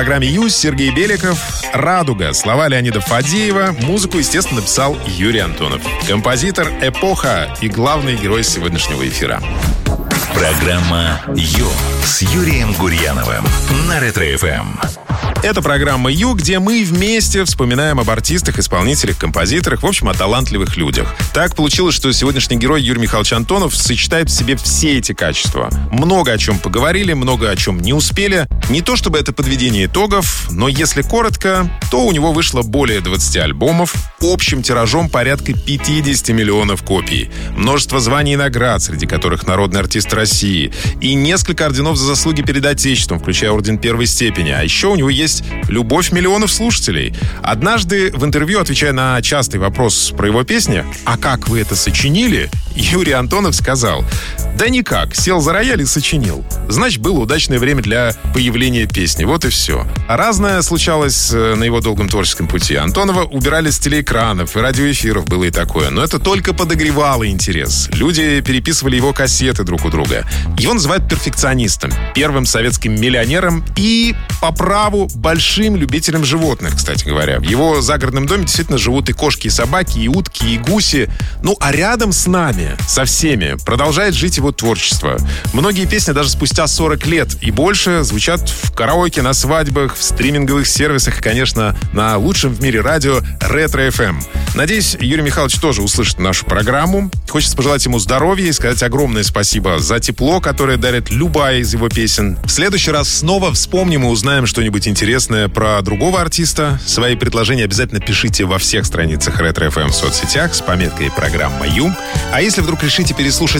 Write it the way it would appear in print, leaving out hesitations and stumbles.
программе «Ю» Сергей Беликов. «Радуга». Слова Леонида Фадеева. Музыку, естественно, написал Юрий Антонов. Композитор, эпоха и главный герой сегодняшнего эфира. Программа «Ю» с Юрием Гурьяновым на Ретро-ФМ. Это программа «Ю», где мы вместе вспоминаем об артистах, исполнителях, композиторах, в общем, о талантливых людях. Так получилось, что сегодняшний герой Юрий Михайлович Антонов сочетает в себе все эти качества. Много о чем поговорили, много о чем не успели. Не то чтобы это подведение итогов, но если коротко, то у него вышло более 20 альбомов, общим тиражом порядка 50 миллионов копий. Множество званий и наград, среди которых народный артист России. И несколько орденов за заслуги перед Отечеством, включая орден первой степени. А еще у него есть любовь миллионов слушателей. Однажды в интервью, отвечая на частый вопрос про его песни «А как вы это сочинили?», Юрий Антонов сказал: «Да никак, сел за рояль и сочинил. Значит, было удачное время для появления песни. Вот и все». Разное случалось на его долгом творческом пути. Антонова убирали с телеэкранов и радиоэфиров, было и такое. Но это только подогревало интерес. Люди переписывали его кассеты друг у друга. Его называют перфекционистом, первым советским миллионером и, по праву, большим любителем животных, кстати говоря. В его загородном доме действительно живут и кошки, и собаки, и утки, и гуси. Ну, а рядом с нами, со всеми, продолжает жить его творчество. Многие песни даже спустя 40 лет и больше звучат в караоке, на свадьбах, в стриминговых сервисах и, конечно, на лучшем в мире радио Ретро-ФМ. Надеюсь, Юрий Михайлович тоже услышит нашу программу. Хочется пожелать ему здоровья и сказать огромное спасибо за тепло, которое дарит любая из его песен. В следующий раз снова вспомним и узнаем что-нибудь интересное про другого артиста. Свои предложения обязательно пишите во всех страницах Ретро-ФМ в соцсетях с пометкой «Программа Ю». А если вдруг решите переслушать